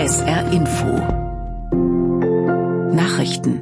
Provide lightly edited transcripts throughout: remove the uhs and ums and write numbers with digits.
SR Info Nachrichten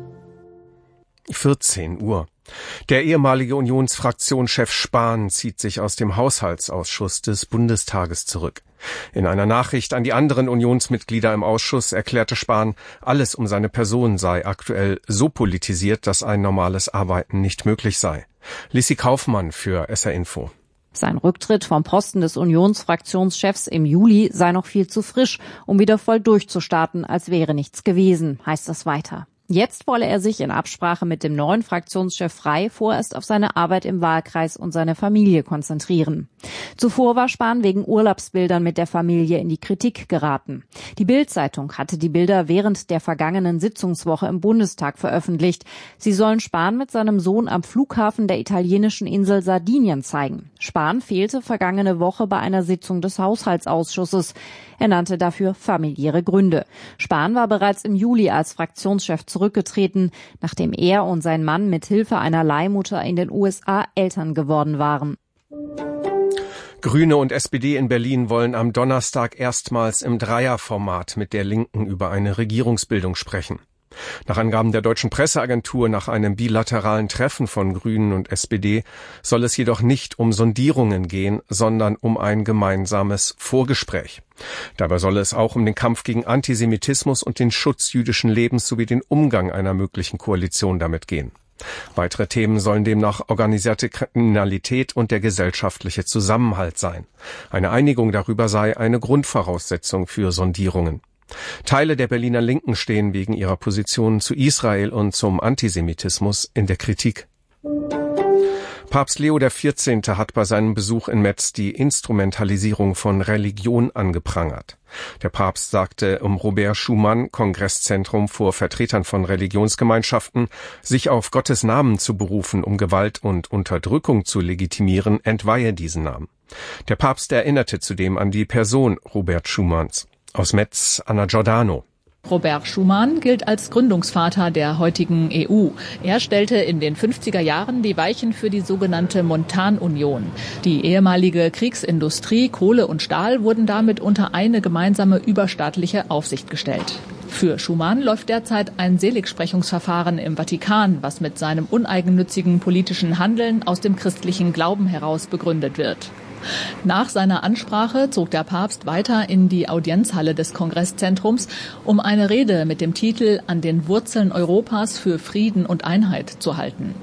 14 Uhr. Der ehemalige Unionsfraktionschef Spahn zieht sich aus dem Haushaltsausschuss des Bundestages zurück. In einer Nachricht an die anderen Unionsmitglieder im Ausschuss erklärte Spahn, alles um seine Person sei aktuell so politisiert, dass ein normales Arbeiten nicht möglich sei. Lissi Kaufmann für SR Info. Sein Rücktritt vom Posten des Unionsfraktionschefs im Juli sei noch viel zu frisch, um wieder voll durchzustarten, als wäre nichts gewesen, heißt es weiter. Jetzt wolle er sich in Absprache mit dem neuen Fraktionschef Frey vorerst auf seine Arbeit im Wahlkreis und seine Familie konzentrieren. Zuvor war Spahn wegen Urlaubsbildern mit der Familie in die Kritik geraten. Die Bild-Zeitung hatte die Bilder während der vergangenen Sitzungswoche im Bundestag veröffentlicht. Sie sollen Spahn mit seinem Sohn am Flughafen der italienischen Insel Sardinien zeigen. Spahn fehlte vergangene Woche bei einer Sitzung des Haushaltsausschusses. Er nannte dafür familiäre Gründe. Spahn war bereits im Juli als Fraktionschef zurückgetreten, nachdem er und sein Mann mit Hilfe einer Leihmutter in den USA Eltern geworden waren. Grüne und SPD in Berlin wollen am Donnerstag erstmals im Dreierformat mit der Linken über eine Regierungsbildung sprechen. Nach Angaben der deutschen Presseagentur nach einem bilateralen Treffen von Grünen und SPD soll es jedoch nicht um Sondierungen gehen, sondern um ein gemeinsames Vorgespräch. Dabei solle es auch um den Kampf gegen Antisemitismus und den Schutz jüdischen Lebens sowie den Umgang einer möglichen Koalition damit gehen. Weitere Themen sollen demnach organisierte Kriminalität und der gesellschaftliche Zusammenhalt sein. Eine Einigung darüber sei eine Grundvoraussetzung für Sondierungen. Teile der Berliner Linken stehen wegen ihrer Positionen zu Israel und zum Antisemitismus in der Kritik. Papst Leo XIV. Hat bei seinem Besuch in Metz die Instrumentalisierung von Religion angeprangert. Der Papst sagte im Robert Schumann Kongresszentrum vor Vertretern von Religionsgemeinschaften, sich auf Gottes Namen zu berufen, um Gewalt und Unterdrückung zu legitimieren, entweihe diesen Namen. Der Papst erinnerte zudem an die Person Robert Schumanns. Aus Metz, Anna Giordano. Robert Schuman gilt als Gründungsvater der heutigen EU. Er stellte in den 50er Jahren die Weichen für die sogenannte Montanunion. Die ehemalige Kriegsindustrie, Kohle und Stahl wurden damit unter eine gemeinsame überstaatliche Aufsicht gestellt. Für Schuman läuft derzeit ein Seligsprechungsverfahren im Vatikan, was mit seinem uneigennützigen politischen Handeln aus dem christlichen Glauben heraus begründet wird. Nach seiner Ansprache zog der Papst weiter in die Audienzhalle des Kongresszentrums, um eine Rede mit dem Titel »An den Wurzeln Europas für Frieden und Einheit« zu halten.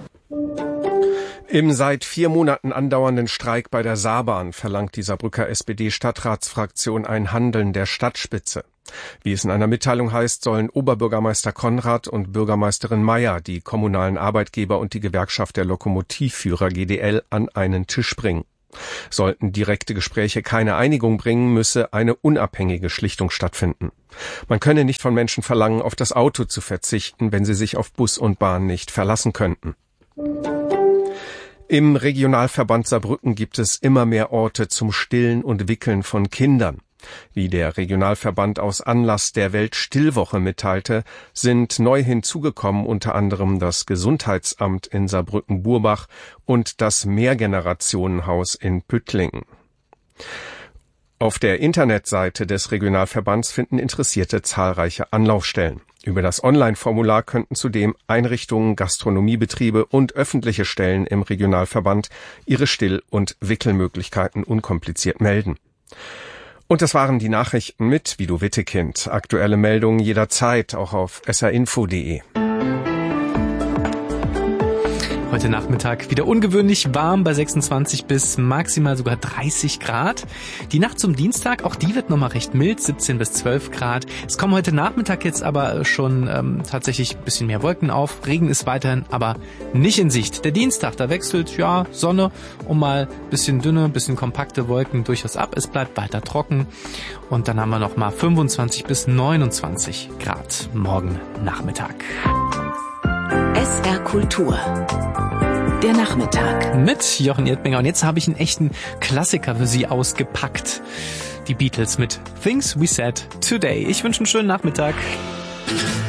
Im seit 4 Monaten andauernden Streik bei der Saarbahn verlangt die Saarbrücker SPD-Stadtratsfraktion ein Handeln der Stadtspitze. Wie es in einer Mitteilung heißt, sollen Oberbürgermeister Konrad und Bürgermeisterin Meyer die kommunalen Arbeitgeber und die Gewerkschaft der Lokomotivführer GDL an einen Tisch bringen. Sollten direkte Gespräche keine Einigung bringen, müsse eine unabhängige Schlichtung stattfinden. Man könne nicht von Menschen verlangen, auf das Auto zu verzichten, wenn sie sich auf Bus und Bahn nicht verlassen könnten. Im Regionalverband Saarbrücken gibt es immer mehr Orte zum Stillen und Wickeln von Kindern. Wie der Regionalverband aus Anlass der Weltstillwoche mitteilte, sind neu hinzugekommen unter anderem das Gesundheitsamt in Saarbrücken-Burbach und das Mehrgenerationenhaus in Püttlingen. Auf der Internetseite des Regionalverbands finden Interessierte zahlreiche Anlaufstellen. Über das Online-Formular könnten zudem Einrichtungen, Gastronomiebetriebe und öffentliche Stellen im Regionalverband ihre Still- und Wickelmöglichkeiten unkompliziert melden. Und das waren die Nachrichten mit Vido Wittekind. Aktuelle Meldungen jederzeit auch auf srinfo.de. Heute Nachmittag wieder ungewöhnlich warm bei 26 bis maximal sogar 30 Grad. Die Nacht zum Dienstag, auch die wird nochmal recht mild, 17 bis 12 Grad. Es kommen heute Nachmittag jetzt aber schon tatsächlich ein bisschen mehr Wolken auf. Regen ist weiterhin aber nicht in Sicht. Der Dienstag, da wechselt Sonne und mal ein bisschen dünne, ein bisschen kompakte Wolken durchaus ab. Es bleibt weiter trocken und dann haben wir nochmal 25 bis 29 Grad morgen Nachmittag. SR Kultur. Der Nachmittag. Mit Jochen Erdbenger. Und jetzt habe ich einen echten Klassiker für Sie ausgepackt. Die Beatles mit Things We Said Today. Ich wünsche einen schönen Nachmittag.